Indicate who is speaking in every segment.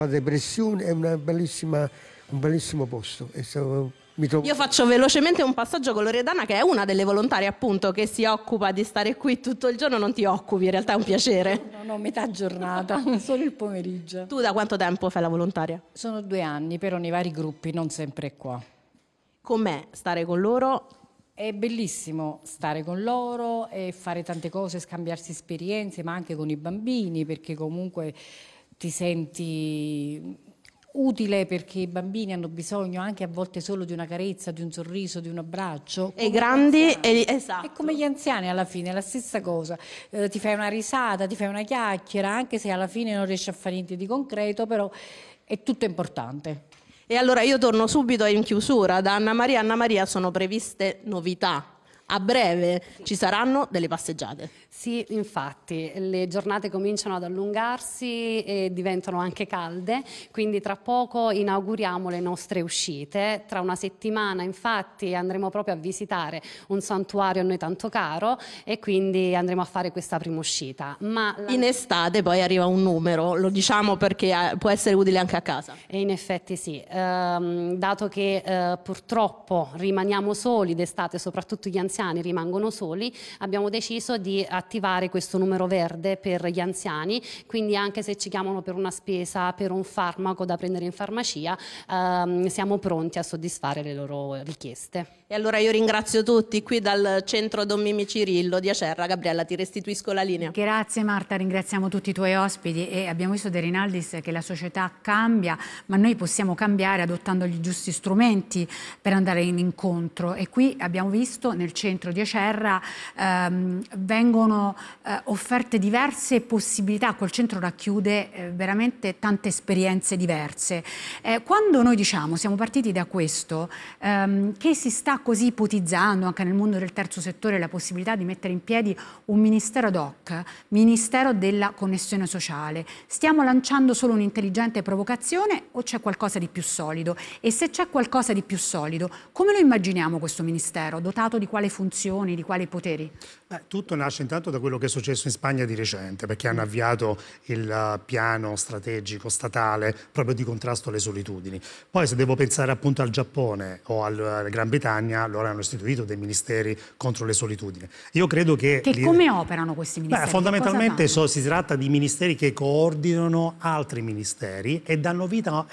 Speaker 1: La depressione è un bellissimo posto.
Speaker 2: Io faccio velocemente un passaggio con Loredana, che è una delle volontarie appunto che si occupa di stare qui tutto il giorno. Non ti occupi, in realtà è un piacere.
Speaker 3: No, metà giornata, solo il pomeriggio.
Speaker 2: Tu da quanto tempo fai la volontaria?
Speaker 3: Sono 2 anni, però nei vari gruppi, non sempre qua.
Speaker 2: Com'è stare con loro?
Speaker 3: È bellissimo stare con loro e fare tante cose, scambiarsi esperienze, ma anche con i bambini, perché comunque ti senti utile, perché i bambini hanno bisogno anche a volte solo di una carezza, di un sorriso, di un abbraccio.
Speaker 2: E i grandi? Esatto.
Speaker 3: È come gli anziani alla fine, è la stessa cosa. Ti fai una risata, ti fai una chiacchiera, anche se alla fine non riesci a fare niente di concreto, però è tutto importante.
Speaker 2: E allora io torno subito in chiusura da Anna Maria. Anna Maria, sono previste novità. A breve ci saranno delle passeggiate.
Speaker 4: Sì, infatti, le giornate cominciano ad allungarsi e diventano anche calde, quindi tra poco inauguriamo le nostre uscite. Tra una settimana, infatti, andremo proprio a visitare un santuario a noi tanto caro e quindi andremo a fare questa prima uscita.
Speaker 2: In estate poi arriva un numero, lo diciamo perché può essere utile anche a casa.
Speaker 4: E in effetti sì, dato che purtroppo rimaniamo soli d'estate, soprattutto gli anziani rimangono soli, abbiamo deciso di attivare questo numero verde per gli anziani, quindi anche se ci chiamano per una spesa, per un farmaco da prendere in farmacia, siamo pronti a soddisfare le loro richieste.
Speaker 2: E allora io ringrazio tutti qui dal centro Don Mimmi Cirillo di Acerra. Gabriella, ti restituisco la linea.
Speaker 5: Grazie Marta, ringraziamo tutti i tuoi ospiti e abbiamo visto De Rinaldis che la società cambia, ma noi possiamo cambiare adottando gli giusti strumenti per andare incontro, e qui abbiamo visto nel centro di Acerra vengono offerte diverse possibilità. Quel centro racchiude veramente tante esperienze diverse. Quando noi diciamo, siamo partiti da questo, che si sta così ipotizzando anche nel mondo del terzo settore la possibilità di mettere in piedi un ministero ad hoc, Ministero della Connessione Sociale, stiamo lanciando solo un'intelligente provocazione o c'è qualcosa di più solido? E se c'è qualcosa di più solido, come lo immaginiamo questo ministero? Dotato di quali funzioni, di quali poteri?
Speaker 6: Tutto nasce intanto da quello che è successo in Spagna di recente, perché hanno avviato il piano strategico statale proprio di contrasto alle solitudini. Poi se devo pensare appunto al Giappone o alla Gran Bretagna, loro hanno istituito dei ministeri contro le solitudini. Io credo che
Speaker 5: come operano questi ministeri?
Speaker 6: Fondamentalmente si tratta di ministeri che coordinano altri ministeri e danno vita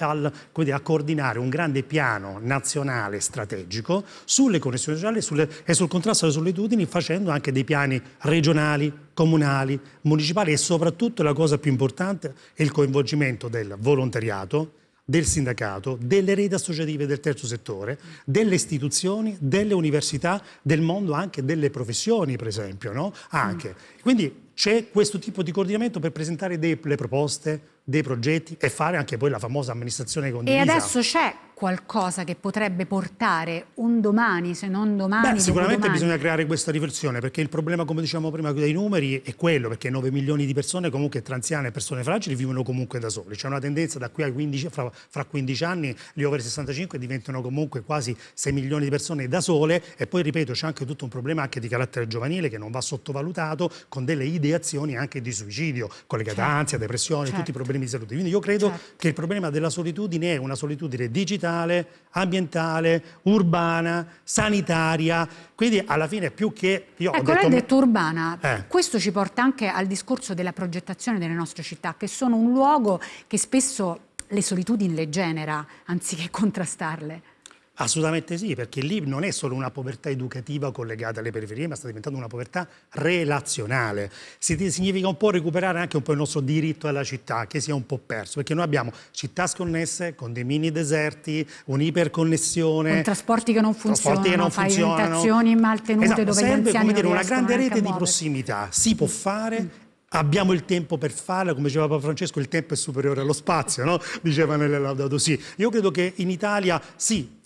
Speaker 6: a coordinare un grande piano nazionale strategico sulle connessioni sociali e sul contrasto alle solitudini, facendo anche dei piani regionali, comunali, municipali, e soprattutto la cosa più importante è il coinvolgimento del volontariato, del sindacato, delle reti associative del terzo settore, delle istituzioni, delle università, del mondo anche delle professioni, per esempio, no? Anche. Quindi c'è questo tipo di coordinamento per presentare delle proposte, dei progetti e fare anche poi la famosa amministrazione condivisa.
Speaker 5: E adesso c'è qualcosa che potrebbe portare un domani, se non domani,
Speaker 6: sicuramente bisogna creare questa riflessione, perché il problema, come dicevamo prima dei numeri, è quello, perché 9 milioni di persone comunque tra anziane e persone fragili vivono comunque da soli. C'è una tendenza da qui a 15, fra 15 anni gli over 65 diventano comunque quasi 6 milioni di persone da sole, e poi ripeto c'è anche tutto un problema anche di carattere giovanile che non va sottovalutato, con delle ideazioni anche di suicidio collegate a ansia, depressione, tutti i problemi di salute. Quindi io credo che il problema della solitudine è una solitudine digitale, ambientale, urbana, sanitaria, quindi alla fine più che...
Speaker 5: Ecco, lei ha detto urbana, questo ci porta anche al discorso della progettazione delle nostre città, che sono un luogo che spesso le solitudini le genera, anziché contrastarle.
Speaker 6: Assolutamente sì, perché lì non è solo una povertà educativa collegata alle periferie, ma sta diventando una povertà relazionale. Significa un po' recuperare anche un po' il nostro diritto alla città, che si è un po' perso, perché noi abbiamo città sconnesse, con dei mini deserti, un'ipernonnessione,
Speaker 5: con trasporti che non funzionano, pavimentazioni mal tenute, dove gli anziani non riescono
Speaker 6: una grande rete di prossimità si può fare. Abbiamo il tempo per farla, come diceva Papa Francesco, il tempo è superiore allo spazio, no? Diceva nelle Laudato Si. Io credo che in Italia sì,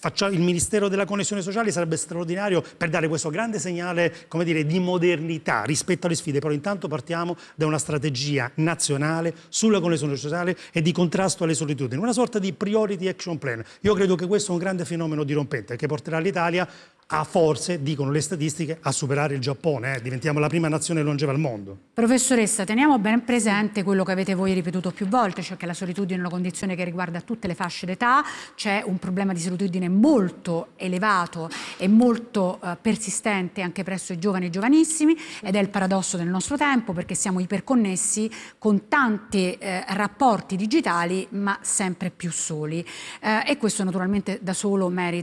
Speaker 6: Il Ministero della Coesione Sociale sarebbe straordinario per dare questo grande segnale, come dire, di modernità rispetto alle sfide, però intanto partiamo da una strategia nazionale sulla coesione sociale e di contrasto alle solitudini, una sorta di priority action plan. Io credo che questo è un grande fenomeno dirompente che porterà l'Italia a forse, dicono le statistiche, a superare il Giappone, diventiamo la prima nazione longeva al mondo.
Speaker 5: Professoressa, teniamo ben presente quello che avete voi ripetuto più volte, cioè che la solitudine è una condizione che riguarda tutte le fasce d'età, c'è un problema di solitudine molto elevato e molto persistente anche presso i giovani e giovanissimi, ed è il paradosso del nostro tempo, perché siamo iperconnessi con tanti rapporti digitali ma sempre più soli, e questo naturalmente da solo merita